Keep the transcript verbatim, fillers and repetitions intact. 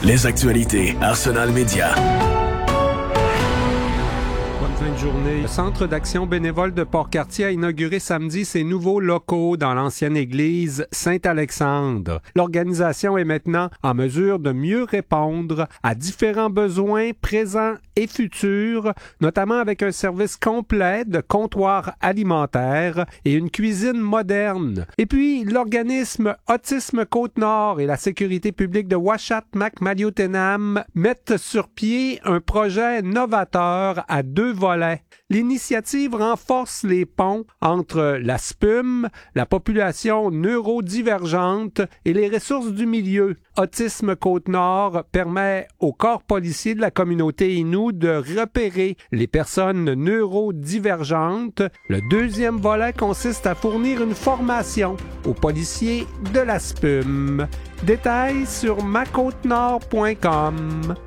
Les actualités Arsenal Média. Bonne fin de journée. Le Centre d'action bénévole de Port-Cartier a inauguré samedi ses nouveaux locaux dans l'ancienne église Saint-Alexandre. L'organisation est maintenant en mesure de mieux répondre à différents besoins présents et futurs, notamment avec un service complet de comptoir alimentaire et une cuisine moderne. Et puis, l'organisme Autisme Côte-Nord et la sécurité publique de Ouachata-Macmaliottenam mettent sur pied un projet novateur à deux volets. L'initiative renforce les ponts entre la S P U M, la population neurodivergente et les ressources du milieu. Autisme Côte-Nord permet au corps policier de la communauté Innu de repérer les personnes neurodivergentes. Le deuxième volet consiste à fournir une formation aux policiers de la S P U M. Détails sur ma côte nord point com.